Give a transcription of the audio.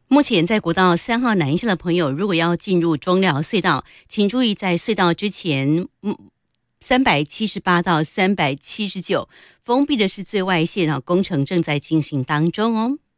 目前在国道3号南向的朋友，如果要进入中寮隧道，请注意在隧道之前378到379封闭的是最外线，工程正在进行当中哦。